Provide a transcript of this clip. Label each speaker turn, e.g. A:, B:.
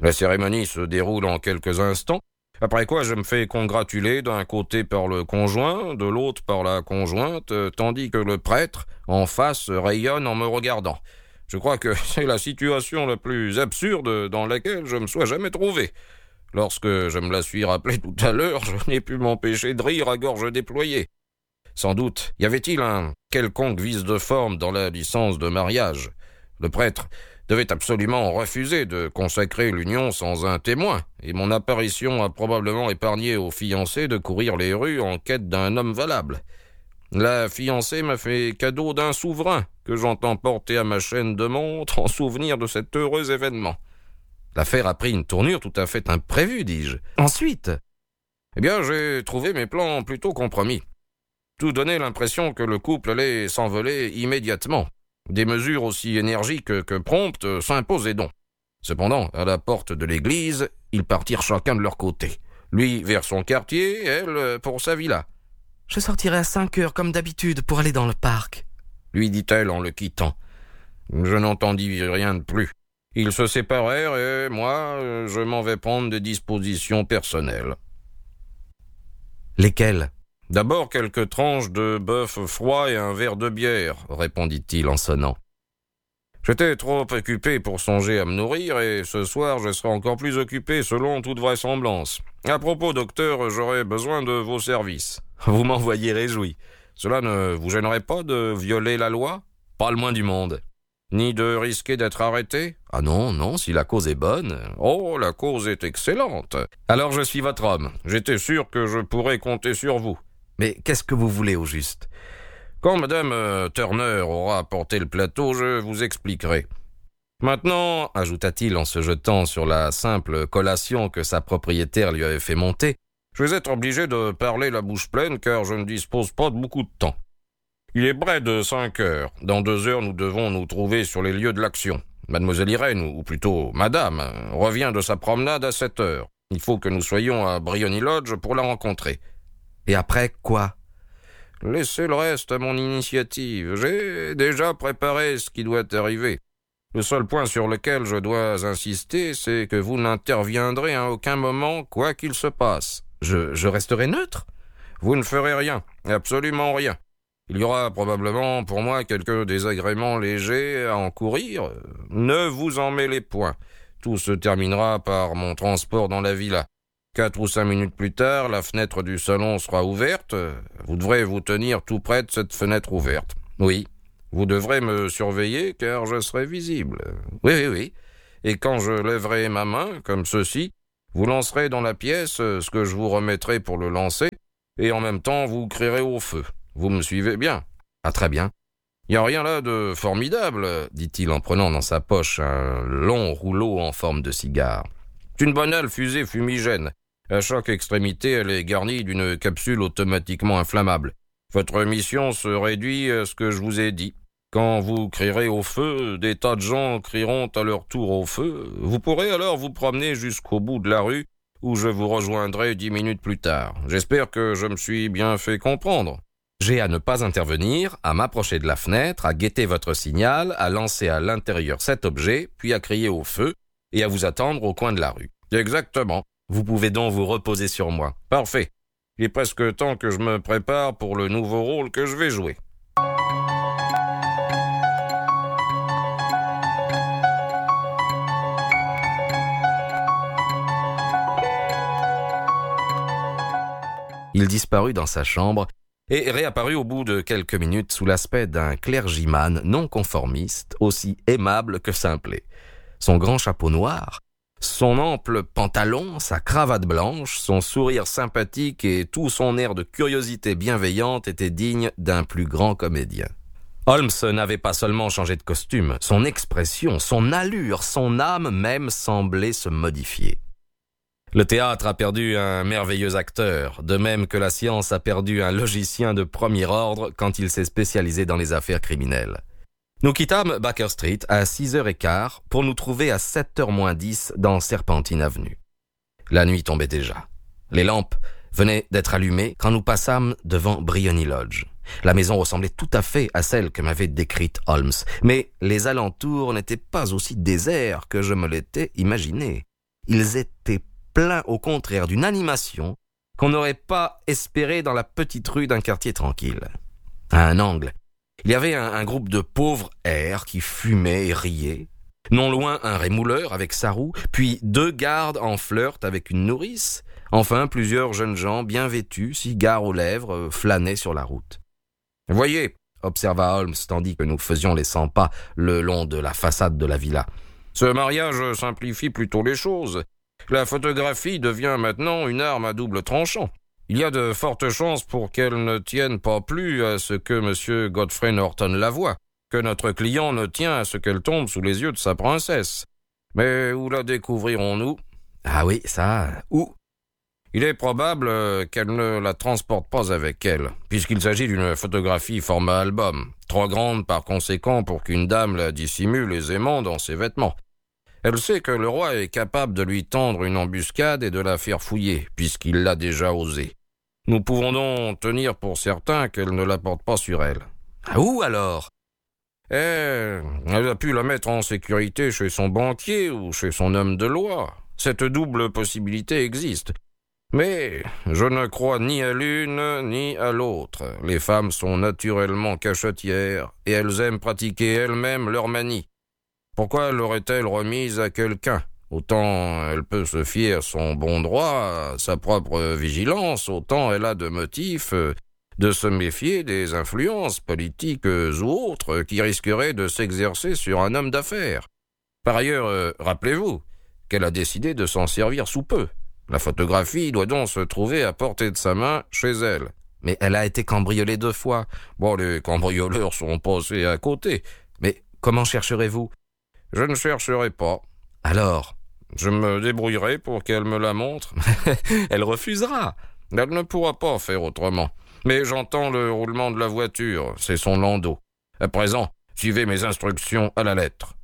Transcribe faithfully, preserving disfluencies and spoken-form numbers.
A: La cérémonie se déroule en quelques instants, après quoi je me fais congratuler d'un côté par le conjoint, de l'autre par la conjointe, tandis que le prêtre, en face, rayonne en me regardant. Je crois que c'est la situation la plus absurde dans laquelle je me sois jamais trouvé. Lorsque je me la suis rappelé tout à l'heure, je n'ai pu m'empêcher de rire à gorge déployée. Sans doute y avait-il un quelconque vice de forme dans la licence de mariage. Le prêtre devait absolument refuser de consacrer l'union sans un témoin, et mon apparition a probablement épargné aux fiancés de courir les rues en quête d'un homme valable. La fiancée m'a fait cadeau d'un souverain que j'entends porter à ma chaîne de montre en souvenir de cet heureux événement. L'affaire a pris une tournure tout à fait imprévue, dis-je. Ensuite, eh bien, j'ai trouvé mes plans plutôt compromis. Tout donnait l'impression que le couple allait s'envoler immédiatement. Des mesures aussi énergiques que promptes s'imposaient donc. Cependant, à la porte de l'église, ils partirent chacun de leur côté. Lui vers son quartier, elle pour sa villa. « Je sortirai à cinq heures comme d'habitude pour aller dans le parc, » lui dit-elle en le quittant. Je n'entendis rien de plus. Ils se séparèrent et moi, je m'en vais prendre des dispositions personnelles. « Lesquelles ?»« D'abord quelques tranches de bœuf froid et un verre de bière, » répondit-il en sonnant. J'étais trop occupé pour songer à me nourrir et ce soir je serai encore plus occupé selon toute vraisemblance. À propos, docteur, j'aurai besoin de vos services. Vous m'en voyez réjoui. Cela ne vous gênerait pas de violer la loi? Pas le moins du monde. Ni de risquer d'être arrêté? Ah non, non, si la cause est bonne. Oh, la cause est excellente. Alors je suis votre homme. J'étais sûr que je pourrais compter sur vous. Mais qu'est-ce que vous voulez au juste? Quand Madame euh, Turner aura apporté le plateau, je vous expliquerai. Maintenant, ajouta-t-il en se jetant sur la simple collation que sa propriétaire lui avait fait monter, je vais être obligé de parler la bouche pleine car je ne dispose pas de beaucoup de temps. Il est près de cinq heures. Dans deux heures, nous devons nous trouver sur les lieux de l'action. Mademoiselle Irène, ou plutôt Madame, revient de sa promenade à sept heures. Il faut que nous soyons à Briony Lodge pour la rencontrer. Et après, quoi? Laissez le reste à mon initiative. J'ai déjà préparé ce qui doit arriver. Le seul point sur lequel je dois insister, c'est que vous n'interviendrez à aucun moment, quoi qu'il se passe. Je, je resterai neutre? Vous ne ferez rien, absolument rien. Il y aura probablement pour moi quelques désagréments légers à encourir. Ne vous en mêlez point. Tout se terminera par mon transport dans la villa. Quatre ou cinq minutes plus tard, la fenêtre du salon sera ouverte. Vous devrez vous tenir tout près de cette fenêtre ouverte. Oui, vous devrez me surveiller car je serai visible. Oui, oui, oui. Et quand je lèverai ma main, comme ceci, vous lancerez dans la pièce ce que je vous remettrai pour le lancer, et en même temps vous crierez au feu. Vous me suivez bien? Ah, très bien. Il n'y a rien là de formidable, dit-il en prenant dans sa poche un long rouleau en forme de cigare. C'est une banale fusée fumigène. À chaque extrémité, elle est garnie d'une capsule automatiquement inflammable. Votre mission se réduit à ce que je vous ai dit. Quand vous crierez au feu, des tas de gens crieront à leur tour au feu. Vous pourrez alors vous promener jusqu'au bout de la rue, où je vous rejoindrai dix minutes plus tard. J'espère que je me suis bien fait comprendre. J'ai à ne pas intervenir, à m'approcher de la fenêtre, à guetter votre signal, à lancer à l'intérieur cet objet, puis à crier au feu, et à vous attendre au coin de la rue. Exactement. Vous pouvez donc vous reposer sur moi. Parfait. Il est presque temps que je me prépare pour le nouveau rôle que je vais jouer. Il disparut dans sa chambre et réapparut au bout de quelques minutes sous l'aspect d'un clergyman non conformiste, aussi aimable que simplet. Son grand chapeau noir, son ample pantalon, sa cravate blanche, son sourire sympathique et tout son air de curiosité bienveillante étaient dignes d'un plus grand comédien. Holmes n'avait pas seulement changé de costume, son expression, son allure, son âme même semblaient se modifier. Le théâtre a perdu un merveilleux acteur, de même que la science a perdu un logicien de premier ordre quand il s'est spécialisé dans les affaires criminelles. Nous quittâmes Baker Street à six heures quinze pour nous trouver à sept heures moins dix dans Serpentine Avenue. La nuit tombait déjà. Les lampes venaient d'être allumées quand nous passâmes devant Briony Lodge. La maison ressemblait tout à fait à celle que m'avait décrite Holmes, mais les alentours n'étaient pas aussi déserts que je me l'étais imaginé. Ils étaient pleins au contraire d'une animation qu'on n'aurait pas espéré dans la petite rue d'un quartier tranquille. À un angle, il y avait un, un groupe de pauvres hères qui fumaient et riaient. Non loin, un rémouleur avec sa roue, puis deux gardes en flirt avec une nourrice. Enfin, plusieurs jeunes gens bien vêtus, cigares aux lèvres, flânaient sur la route. « Voyez », observa Holmes tandis que nous faisions les cent pas le long de la façade de la villa, « ce mariage simplifie plutôt les choses. La photographie devient maintenant une arme à double tranchant. Il y a de fortes chances pour qu'elle ne tienne pas plus à ce que M. Godfrey Norton la voie, que notre client ne tient à ce qu'elle tombe sous les yeux de sa princesse. Mais où la découvrirons-nous ? Ah oui, ça, où ? Il est probable qu'elle ne la transporte pas avec elle, puisqu'il s'agit d'une photographie format album, trop grande par conséquent pour qu'une dame la dissimule aisément dans ses vêtements. Elle sait que le roi est capable de lui tendre une embuscade et de la faire fouiller, puisqu'il l'a déjà osé. Nous pouvons donc tenir pour certain qu'elle ne la porte pas sur elle. Ah, où alors ? Eh, elle a pu la mettre en sécurité chez son banquier ou chez son homme de loi. Cette double possibilité existe. Mais je ne crois ni à l'une ni à l'autre. Les femmes sont naturellement cachottières et elles aiment pratiquer elles-mêmes leur manie. Pourquoi l'aurait-elle remise à quelqu'un ? Autant elle peut se fier à son bon droit, à sa propre vigilance, autant elle a de motifs de se méfier des influences politiques ou autres qui risqueraient de s'exercer sur un homme d'affaires. Par ailleurs, euh, rappelez-vous qu'elle a décidé de s'en servir sous peu. La photographie doit donc se trouver à portée de sa main chez elle. Mais elle a été cambriolée deux fois. Bon, les cambrioleurs sont passés à côté. Mais comment chercherez-vous ? Je ne chercherai pas. Alors, je me débrouillerai pour qu'elle me la montre. Elle refusera. Elle ne pourra pas faire autrement. Mais j'entends le roulement de la voiture, c'est son landau. À présent, suivez mes instructions à la lettre.